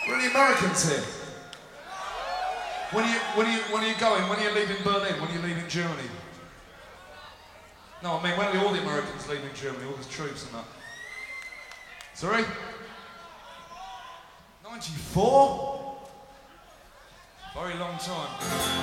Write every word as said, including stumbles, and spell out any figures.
Where are the Americans here? When are you, when are you, when are you going? When are you leaving Berlin? When are you leaving Germany? No, I mean, when are all the Americans leaving Germany? All the troops and that. Sorry? ninety-four? Very long time.